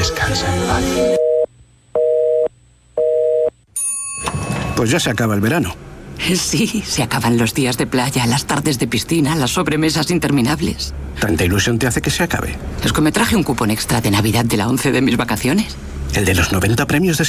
Descansa en paz. Pues ya se acaba el verano. Sí, se acaban los días de playa, las tardes de piscina, las sobremesas interminables. ¿Tanta ilusión te hace que se acabe? Es que me traje un cupón extra de Navidad de la 11 de mis vacaciones. ¿El de los 90 premios de